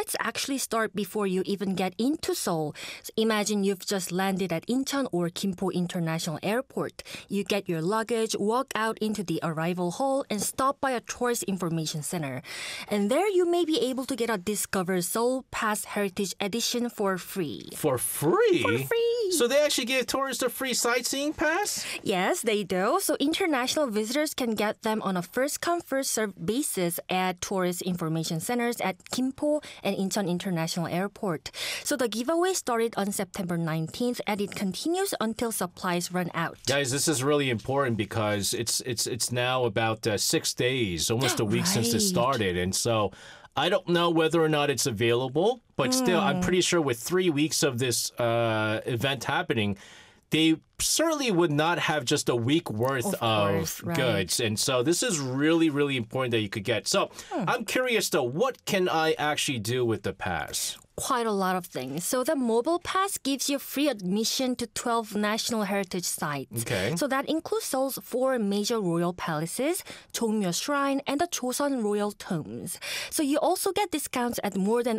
Flights actually start before you even get into Seoul. So imagine you've just landed at Incheon or Gimpo International Airport. You get your luggage, walk out into the arrival hall, and stop by a tourist information center. And there you may be able to get a Discover Seoul Pass Heritage Edition for free. For free? For free. So they actually give tourists a free sightseeing pass? Yes, they do. So international visitors can get them on a first-come, first-served basis at tourist information centers at Gimpo and Incheon International Airport. So the giveaway started on September 19th and it continues until supplies run out. Guys, this is really important because it's now about 6 days, almost a week since it started. And so I don't know whether or not it's available, but still, I'm pretty sure with 3 weeks of this event happening, they certainly would not have just a week worth of goods. And so this is really, really important that you could get. So I'm curious, though, what can I actually do with the pass? Quite a lot of things. So the mobile pass gives you free admission to 12 national heritage sites. Okay. So that includes Seoul's 4 major royal palaces, Jongmyo Shrine, and the Joseon Royal Tombs. So you also get discounts at more than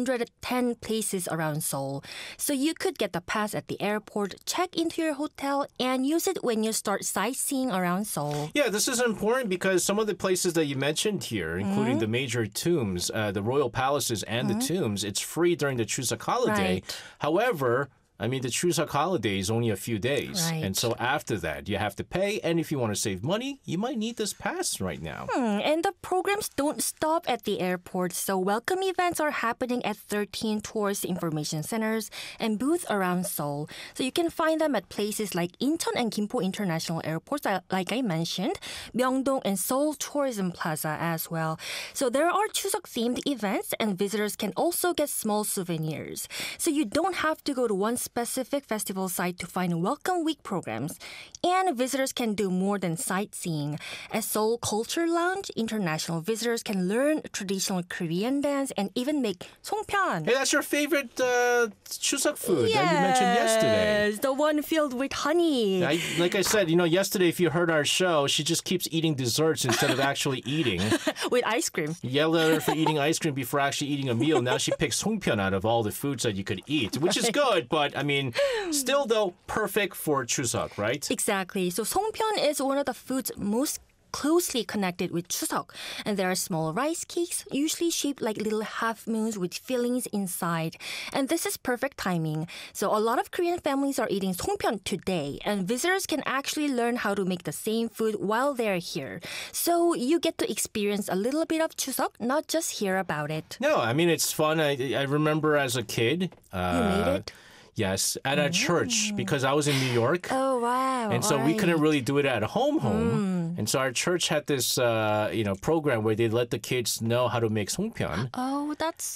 110 places around Seoul. So you could get the pass at the airport, check into your hotel, and use it when you start sightseeing around Seoul. Yeah, this is important because some of the places that you mentioned here, including the major tombs, the royal palaces and the tombs, it's free during the Chuseok holiday. Right. However, I mean, the Chuseok holiday is only a few days. Right. And so after that, you have to pay. And if you want to save money, you might need this pass right now. And the programs don't stop at the airport. So welcome events are happening at 13 tourist information centers and booths around Seoul. So you can find them at places like Incheon and Gimpo International Airports, like I mentioned, Myeongdong and Seoul Tourism Plaza as well. So there are Chuseok-themed events and visitors can also get small souvenirs. So you don't have to go to one specific festival site to find Welcome Week programs. And visitors can do more than sightseeing. At Seoul Culture Lounge, international visitors can learn traditional Korean dance and even make songpyeon. Hey, that's your favorite Chuseok food that you mentioned yesterday. Yes, the one filled with honey. Like I said, yesterday, if you heard our show, she just keeps eating desserts instead of actually eating. With ice cream. Yelled at her for eating ice cream before actually eating a meal. Now she picks songpyeon out of all the foods that you could eat, which is good, but I mean, still though, perfect for Chuseok, right? Exactly. So songpyeon is one of the foods most closely connected with Chuseok. And there are small rice cakes, usually shaped like little half moons with fillings inside. And this is perfect timing. So a lot of Korean families are eating songpyeon today, and visitors can actually learn how to make the same food while they're here. So you get to experience a little bit of Chuseok, not just hear about it. No, I mean, it's fun. I remember as a kid. You made it? Yes, at a church, because I was in New York. Oh, wow. And so we couldn't really do it at home. And so our church had this, program where they let the kids know how to make songpyeon. Oh,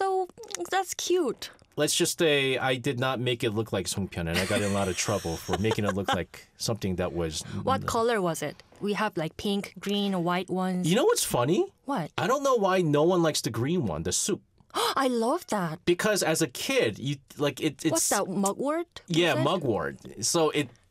that's cute. Let's just say I did not make it look like songpyeon, and I got in a lot of trouble for making it look like something that was... What color was it? We have like pink, green, white ones. You know what's funny? What? I don't know why no one likes the green one, the soup. I love that. Because as a kid, it's... What's that, mugwort? Yeah, mugwort. So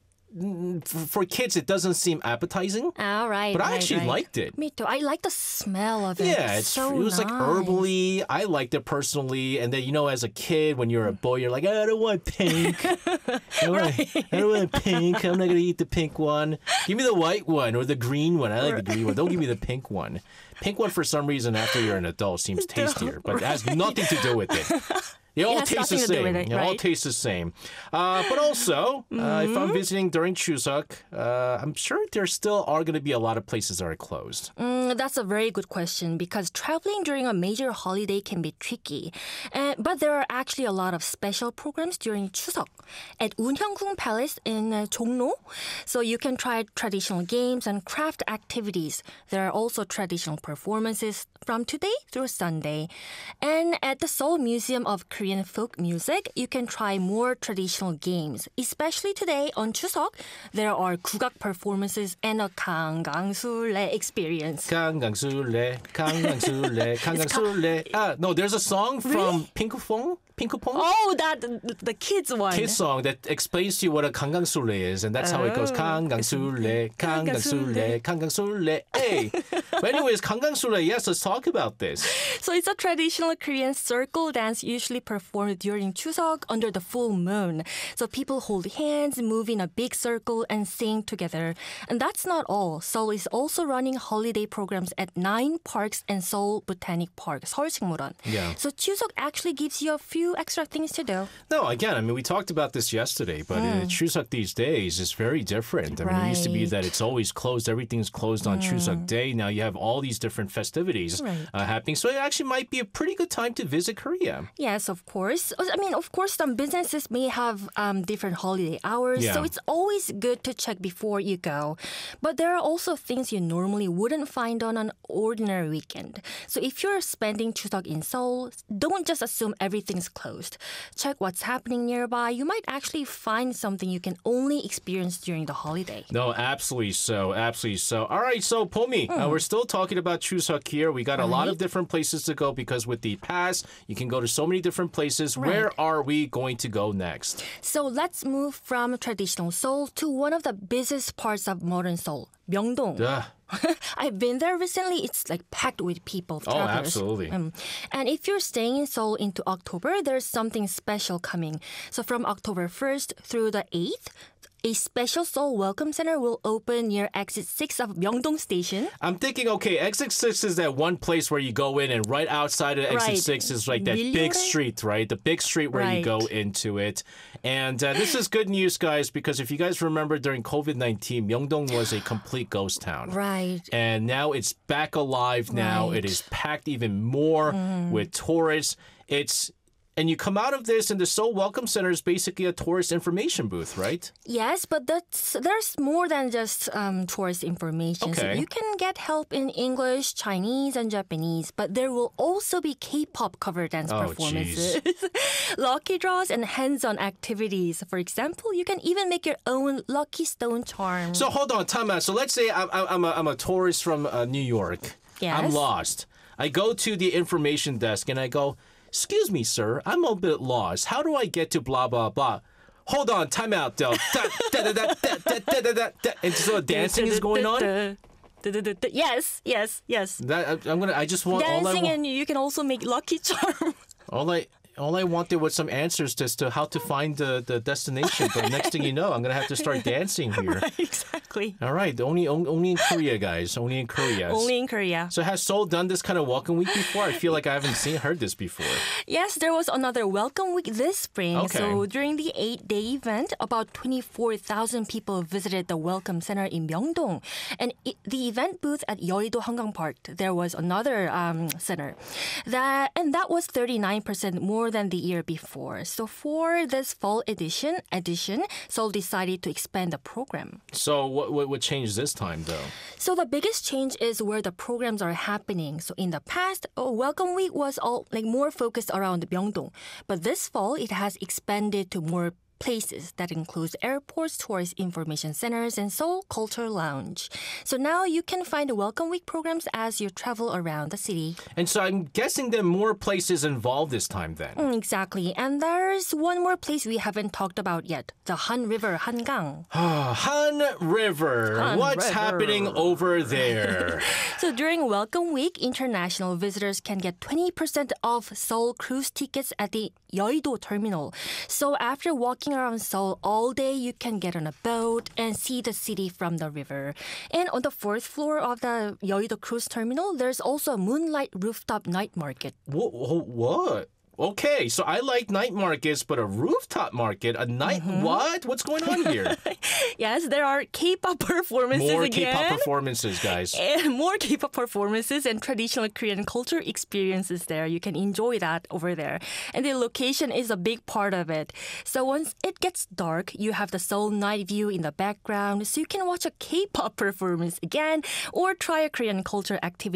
for kids, it doesn't seem appetizing. Oh, right. But I actually liked it. Me too. I like the smell of it. Yeah, it was like herbally. I liked it personally. And then, as a kid, when you're a boy, you're like, I don't want pink. I don't want pink. I'm not going to eat the pink one. Give me the white one or the green one. I like the green one. Don't give me the pink one. Pink one, for some reason, after you're an adult, seems tastier. But it has nothing to do with it. They all taste the same. They all taste the same. But also, if I'm visiting during Chuseok, I'm sure there still are going to be a lot of places that are closed. That's a very good question because traveling during a major holiday can be tricky. But there are actually a lot of special programs during Chuseok at Unhyanggung Palace in Jongno. So you can try traditional games and craft activities. There are also traditional performances from today through Sunday. And at the Seoul Museum of Korean Folk Music, you can try more traditional games. Especially today on Chuseok, there are 국악 performances and a 강강술래 experience. 강강술래, 강강술래, 강강술래. No, there's a song from Pink Fong. Pinkupong? Oh, that the kids one. Kids song that explains to you what a 강강술래 is, and that's how it goes. 강강술래, 강강술래, 강강술래. Hey. But anyways, 강강술래. Yes, let's talk about this. So it's a traditional Korean circle dance usually performed during Chuseok under the full moon. So people hold hands, move in a big circle, and sing together. And that's not all. Seoul is also running holiday programs at 9 parks and Seoul Botanic Park, 서울식물원. Yeah. So Chuseok actually gives you a few extra things to do. No, again, I mean, we talked about this yesterday, but Chuseok these days is very different. I mean, it used to be Right. that it's always closed. Everything's closed on Chuseok Day. Now you have all these different festivities happening. So it actually might be a pretty good time to visit Korea. Yes, of course. I mean, of course, some businesses may have different holiday hours, Yeah. so it's always good to check before you go. But there are also things you normally wouldn't find on an ordinary weekend. So if you're spending Chuseok in Seoul, don't just assume everything's closed. Check what's happening nearby. You might actually find something you can only experience during the holiday. No, absolutely so. Absolutely so. All right, so Pomi, we're still talking about Chuseok here. We got a lot of different places to go because with the pass, you can go to so many different places. Right. Where are we going to go next? So let's move from traditional Seoul to one of the busiest parts of modern Seoul, Myeongdong. I've been there recently. It's like packed with people. Oh, travelers. absolutely. And if you're staying in Seoul into October, there's something special coming. So from October 1st through the 8th, a special Seoul Welcome Center will open near Exit 6 of Myeongdong Station. I'm thinking, okay, Exit 6 is that one place where you go in, and right outside of Exit Right. 6 is like that big Milyore? street, right? The big street where you go Right. into it. And this is good news, guys, because if you guys remember during COVID-19, Myeongdong was a complete ghost town. Right. And now it's back alive now. Right. It is packed even more with tourists. And you come out of this, and the Seoul Welcome Center is basically a tourist information booth, right? Yes, but there's more than just tourist information. So Okay. you can get help in English, Chinese, and Japanese, but there will also be K-pop cover dance Oh, performances, lucky draws, and hands-on activities. For example, you can even make your own lucky stone charm. So hold on, time out. So let's say I'm a tourist from New York. Yes. I'm lost. I go to the information desk and I go, "Excuse me, sir, I'm a bit lost. How do I get to blah blah blah?" Hold on, time out, though. And so dancing is going on. Yes, yes, yes. I just want Dancing, and you can also make lucky charm. all I wanted was some answers as to how to find the destination. But next thing you know, I'm gonna have to start dancing here. Exactly. All right, only in Korea, guys. Only in Korea. Only in Korea. So has Seoul done this kind of welcome week before? I feel like I haven't heard this before. Yes, there was another welcome week this spring. Okay. So during the 8-day event, about 24,000 people visited the Welcome Center in Myeongdong. And the event booth at Yeouido Hangang Park, there was another center. That was 39% more than the year before. So for this fall edition, Seoul decided to expand the program. So what changed this time, though? So the biggest change is where the programs are happening. So in the past, Welcome Week was more focused around Myeongdong, but this fall it has expanded to more places that includes airports, tourist information centers, and Seoul Culture Lounge. So now you can find Welcome Week programs as you travel around the city. And so I'm guessing there are more places involved this time then. Exactly. And there's one more place we haven't talked about yet, the Han River, Hangang. Han River. What's River. happening over there? So during Welcome Week, international visitors can get 20% off Seoul cruise tickets at the Yeouido terminal. So after walking around Seoul all day, you can get on a boat and see the city from the river. And on the 4th floor of the Yeouido cruise terminal, there's also a moonlight rooftop night market. What? Okay, so I like night markets, but a rooftop market, a night what? What's going on here? Yes, there are K-pop performances More again. K-pop performances, guys. And more K-pop performances and traditional Korean culture experiences there. You can enjoy that over there. And the location is a big part of it. So once it gets dark, you have the Seoul night view in the background, so you can watch a K-pop performance again or try a Korean culture activity